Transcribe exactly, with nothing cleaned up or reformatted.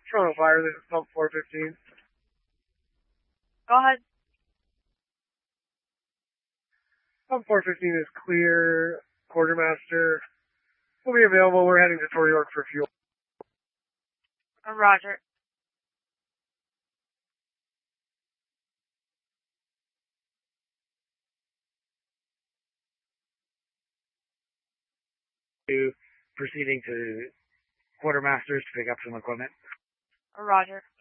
Toronto Fire, this is pump four fifteen. Go ahead. Pump four fifteen is clear. Quartermaster will be available. We're heading to Torrey York for fuel. Roger. Proceeding to Quartermasters to pick up some equipment. Roger.